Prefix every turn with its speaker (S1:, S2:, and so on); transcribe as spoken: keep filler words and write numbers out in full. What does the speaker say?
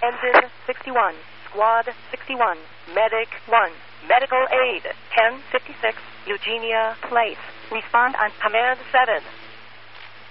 S1: Engine sixty-one, Squad sixty-one, Medic one, Medical Aid ten fifty-six, Eugenia Place. Respond on Command seven.